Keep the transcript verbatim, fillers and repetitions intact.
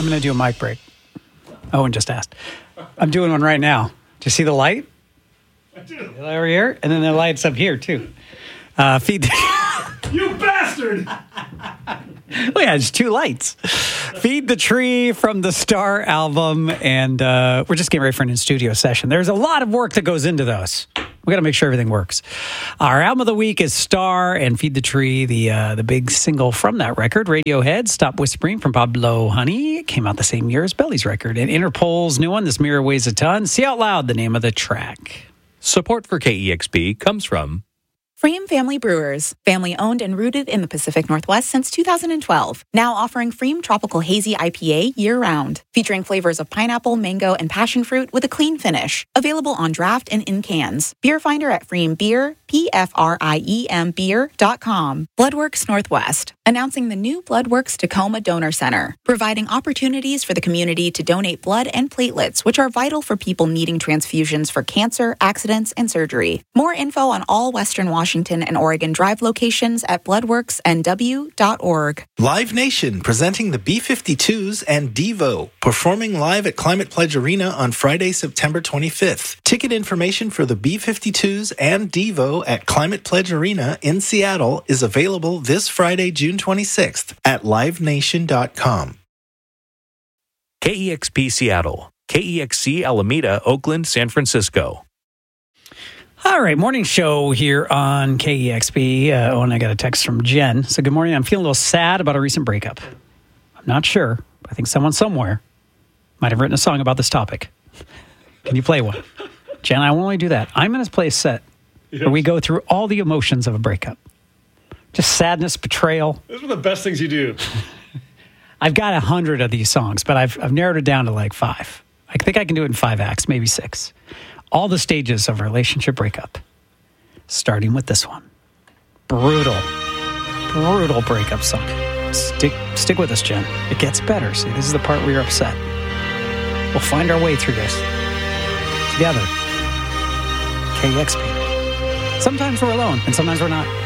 I'm going to do a mic break. Owen just asked. I'm doing one right now. Do you see the light? I do. Over here, and then the light's up here, too. Uh, feed the... You bastard! Oh, yeah, it's two lights. Feed the Tree from the Star album, and uh, we're just getting ready for an in-studio session. There's a lot of work that goes into those. We got to make sure everything works. Our album of the week is Star and Feed the Tree, the uh, the big single from that record. Radiohead, Stop Whispering from Pablo Honey. It came out the same year as Belly's record. And Interpol's new one, This Mirror Weighs a Ton. See Out Loud, the name of the track. Support for K E X P comes from Freem Family Brewers, family owned and rooted in the Pacific Northwest since two thousand twelve. Now offering Freem Tropical Hazy I P A year-round, featuring flavors of pineapple, mango, and passion fruit with a clean finish. Available on draft and in cans. Beer finder at Freem Beer, P F R I E M beer dot com. Bloodworks Northwest, announcing the new Bloodworks Tacoma Donor Center, providing opportunities for the community to donate blood and platelets, which are vital for people needing transfusions for cancer, accidents, and surgery. More info on all Western Washington and Oregon Drive locations at bloodworks n w dot org. Live Nation presenting the B fifty-twos and Devo, performing live at Climate Pledge Arena on Friday, September twenty-fifth. Ticket information for the B fifty-twos and Devo at Climate Pledge Arena in Seattle is available this Friday, June twenty-sixth at live nation dot com. K E X P Seattle, K E X C Alameda, Oakland, San Francisco. All right, morning show here on K E X P. Uh, oh, and I got a text from Jen. So good morning. I'm feeling a little sad about a recent breakup. I'm not sure. But I think someone somewhere might have written a song about this topic. Can you play one? Jen, I will only do that. I'm going to play a set yes. where we go through all the emotions of a breakup. Just sadness, betrayal. Those are the best things you do. I've got a hundred of these songs, but I've, I've narrowed it down to like five. I think I can do it in five acts, maybe six. All the stages of a relationship breakup, starting with this one. Brutal, brutal breakup song. Stick stick with us, Jen. It gets better. See, this is the part where you're upset. We'll find our way through this together. K E X P. Sometimes we're alone, and sometimes we're not.